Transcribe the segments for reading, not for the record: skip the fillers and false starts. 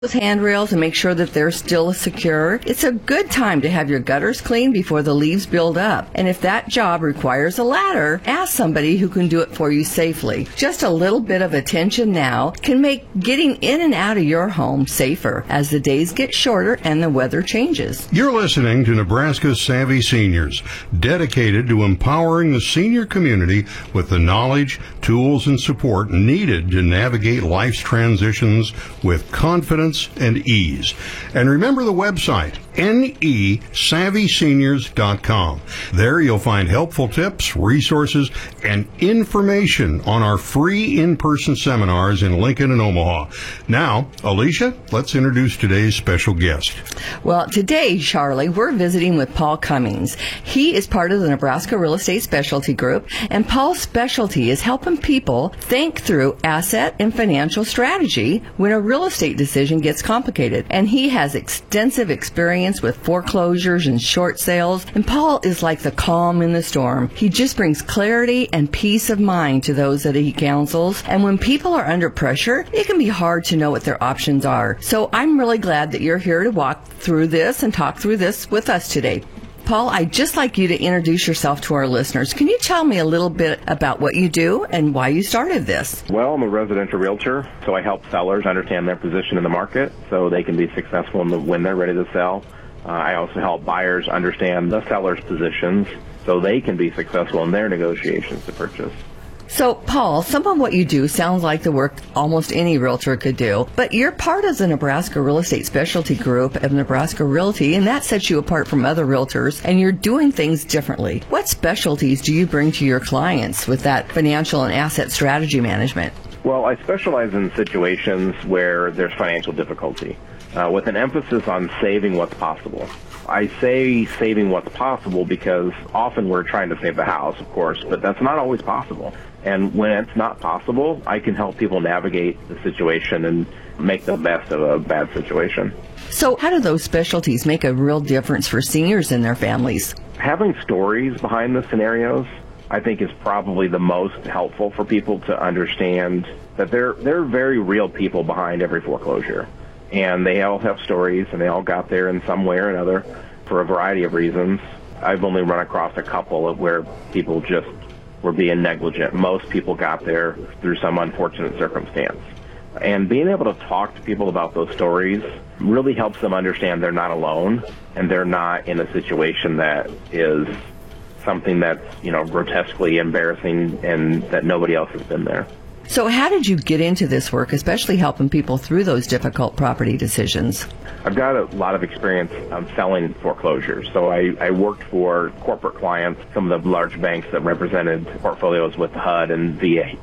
Those handrails and make sure that they're still secure. It's a good time to have your gutters cleaned before the leaves build up. And if that job requires a ladder, ask somebody who can do it for you safely. Just a little bit of attention now can make getting in and out of your home safer as the days get shorter and the weather changes. You're listening to Nebraska's Savvy Seniors, dedicated to empowering the senior community with the knowledge, tools, and support needed to navigate life's transitions with confidence and ease. And remember the website, nesavvyseniors.com. There you'll find helpful tips, resources, and information on our free in-person seminars in Lincoln and Omaha. Now, Alicia, let's introduce today's special guest. Well, today, Charlie, we're visiting with Paul Cummings. He is part of the Nebraska Real Estate Specialty Group, and Paul's specialty is helping people think through asset and financial strategy when a real estate decision gets complicated. And he has extensive experience with foreclosures and short sales, and Paul is like the calm in the storm. He just brings clarity and peace of mind to those that he counsels, and when people are under pressure, it can be hard to know what their options are. So I'm really glad that you're here to walk through this and talk through this with us today. Paul, I'd just like you to introduce yourself to our listeners. Can you tell me a little bit about what you do and why you started this? Well, I'm a residential realtor, so I help sellers understand their position in the market so they can be successful when they're ready to sell. I also help buyers understand the seller's positions so they can be successful in their negotiations to purchase. So, Paul, some of what you do sounds like the work almost any realtor could do, but you're part of the Nebraska Real Estate Specialty Group of Nebraska Realty, and that sets you apart from other realtors, and you're doing things differently. What specialties do you bring to your clients with that financial and asset strategy management? Well, I specialize in situations where there's financial difficulty, with an emphasis on saving what's possible. I say saving what's possible because often we're trying to save the house, of course, but that's not always possible. And when it's not possible, I can help people navigate the situation and make the best of a bad situation. So how do those specialties make a real difference for seniors and their families? Having stories behind the scenarios, I think, is probably the most helpful for people to understand that there are very real people behind every foreclosure. And they all have stories, and they all got there in some way or another for a variety of reasons. I've only run across a couple of where people just were being negligent. Most people got there through some unfortunate circumstance. And being able to talk to people about those stories really helps them understand they're not alone, and they're not in a situation that is something that's, grotesquely embarrassing and that nobody else has been there. So how did you get into this work, especially helping people through those difficult property decisions? I've got a lot of experience selling foreclosures. So I worked for corporate clients, some of the large banks that represented portfolios with HUD and VA.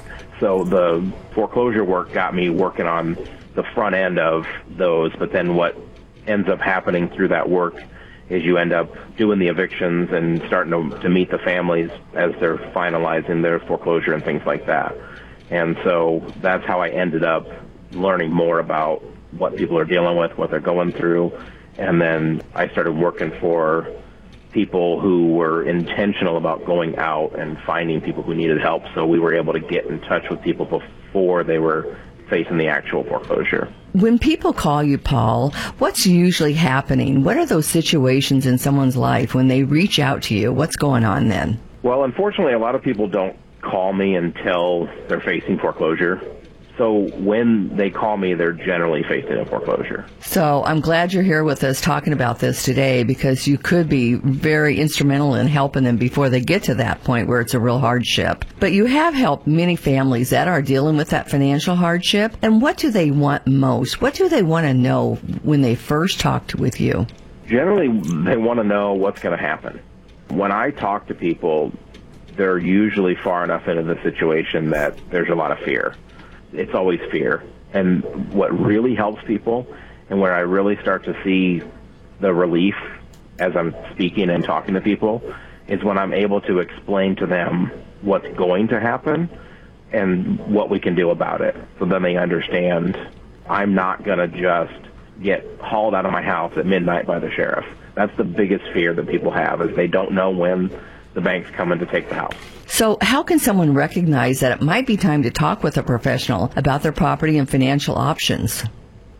So the foreclosure work got me working on the front end of those, but then what ends up happening through that work is you end up doing the evictions and starting to meet the families as they're finalizing their foreclosure and things like that. And so that's how I ended up learning more about what people are dealing with, what they're going through. And then I started working for people who were intentional about going out and finding people who needed help. So we were able to get in touch with people before they were facing the actual foreclosure. When people call you, Paul, what's usually happening? What are those situations in someone's life when they reach out to you? What's going on then? Well, unfortunately, a lot of people don't call me until they're facing foreclosure. So when they call me, they're generally facing a foreclosure. So I'm glad you're here with us talking about this today, because you could be very instrumental in helping them before they get to that point where it's a real hardship. But you have helped many families that are dealing with that financial hardship. And what do they want most? What do they want to know when they first talked with you? Generally, they want to know what's going to happen. When I talk to people, they're usually far enough into the situation that there's a lot of fear. It's always fear. And what really helps people, and where I really start to see the relief as I'm speaking and talking to people, is when I'm able to explain to them what's going to happen and what we can do about it. So then they understand I'm not going to just get hauled out of my house at midnight by the sheriff. That's the biggest fear that people have, is they don't know when the bank's coming to take the house. So how can someone recognize that it might be time to talk with a professional about their property and financial options?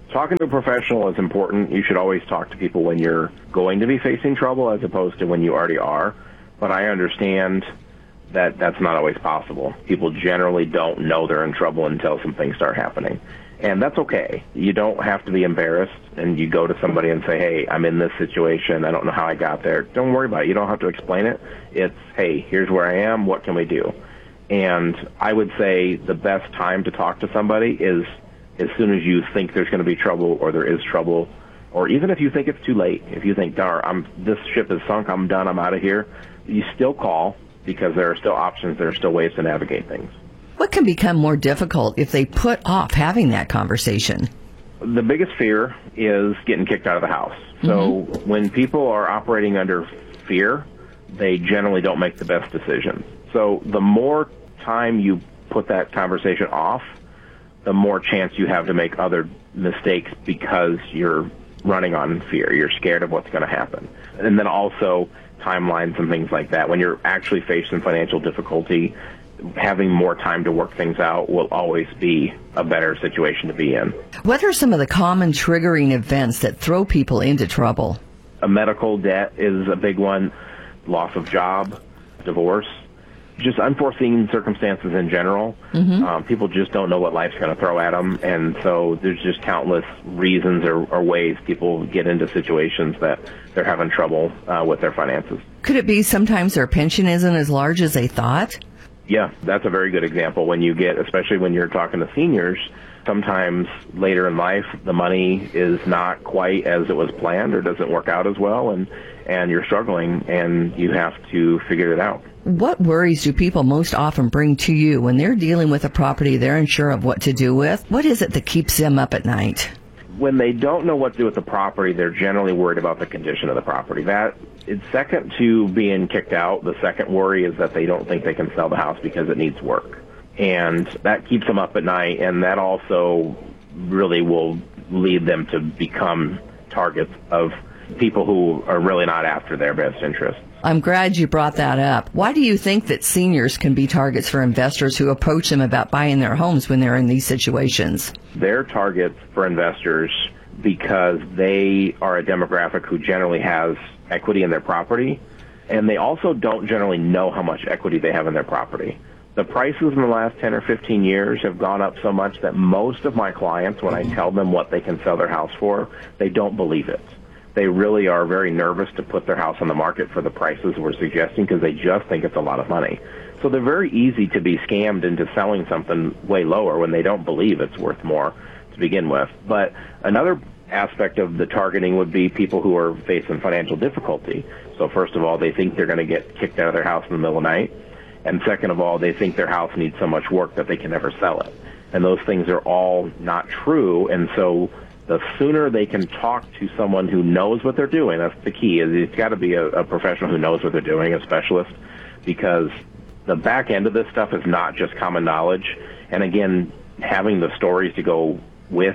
Talking to a professional is important. You should always talk to people when you're going to be facing trouble as opposed to when you already are. But I understand that that's not always possible. People generally don't know they're in trouble until some things start happening. And that's okay. You don't have to be embarrassed, and you go to somebody and say, hey, I'm in this situation. I don't know how I got there. Don't worry about it. You don't have to explain it. It's, hey, here's where I am. What can we do? And I would say the best time to talk to somebody is as soon as you think there's going to be trouble or there is trouble, or even if you think it's too late. If you think, darn, this ship is sunk, I'm done, I'm out of here, you still call because there are still options, there are still ways to navigate things. What can become more difficult if they put off having that conversation? The biggest fear is getting kicked out of the house. So when people are operating under fear, they generally don't make the best decisions. So the more time you put that conversation off, the more chance you have to make other mistakes because you're running on fear. You're scared of what's going to happen. And then also timelines and things like that. When you're actually facing financial difficulty, having more time to work things out will always be a better situation to be in. What are some of the common triggering events that throw people into trouble? A medical debt is a big one, loss of job, divorce, just unforeseen circumstances in general. People just don't know what life's going to throw at them, and so there's just countless reasons or ways people get into situations that they're having trouble with their finances. Could it be sometimes their pension isn't as large as they thought? Yeah, that's a very good example. When you get, especially when you're talking to seniors, sometimes later in life the money is not quite as it was planned or doesn't work out as well, and you're struggling and you have to figure it out. What worries do people most often bring to you when they're dealing with a property they're unsure of what to do with? What is it that keeps them up at night? When they don't know what to do with the property, they're generally worried about the condition of the property. That is second to being kicked out. The second worry is that they don't think they can sell the house because it needs work. And that keeps them up at night, and that also really will lead them to become targets of people who are really not after their best interest. I'm glad you brought that up. Why do you think that seniors can be targets for investors who approach them about buying their homes when they're in these situations? They're targets for investors because they are a demographic who generally has equity in their property, and they also don't generally know how much equity they have in their property. The prices in the last 10 or 15 years have gone up so much that most of my clients, when I tell them what they can sell their house for, they don't believe it. They really are very nervous to put their house on the market for the prices we're suggesting because they just think it's a lot of money. So they're very easy to be scammed into selling something way lower when they don't believe it's worth more to begin with. But another aspect of the targeting would be people who are facing financial difficulty. So first of all, they think they're going to get kicked out of their house in the middle of the night. And second of all, they think their house needs so much work that they can never sell it. And those things are all not true. And so the sooner they can talk to someone who knows what they're doing, that's the key, is it's got to be a professional who knows what they're doing, a specialist, because the back end of this stuff is not just common knowledge. And again, having the stories to go with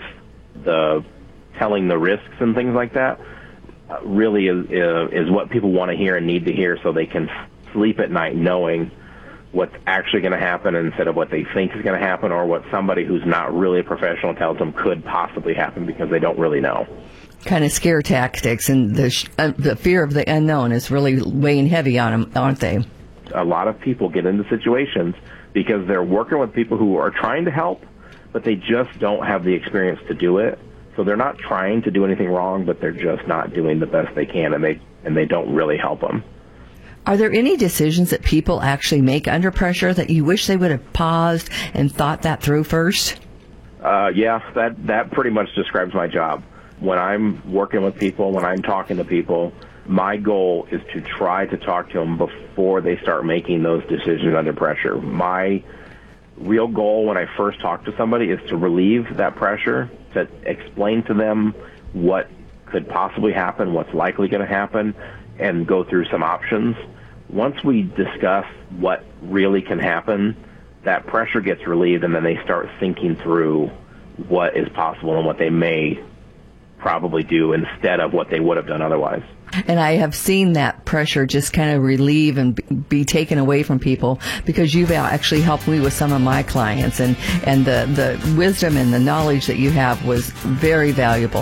the telling the risks and things like that really is what people want to hear and need to hear so they can sleep at night knowing what's actually going to happen instead of what they think is going to happen or what somebody who's not really a professional tells them could possibly happen because they don't really know. Kind of scare tactics, and the fear of the unknown is really weighing heavy on them, aren't they? A lot of people get into situations because they're working with people who are trying to help, but they just don't have the experience to do it. So they're not trying to do anything wrong, but they're just not doing the best they can, and they don't really help them. Are there any decisions that people actually make under pressure that you wish they would have paused and thought that through first? Yeah, that pretty much describes my job. When I'm working with people, when I'm talking to people, my goal is to try to talk to them before they start making those decisions under pressure. My real goal when I first talk to somebody is to relieve that pressure, to explain to them what could possibly happen, what's likely going to happen, and go through some options. Once we discuss what really can happen, that pressure gets relieved, and then they start thinking through what is possible and what they may probably do instead of what they would have done otherwise. And I have seen that pressure just kind of relieve and be taken away from people, because you've actually helped me with some of my clients, and the wisdom and the knowledge that you have was very valuable.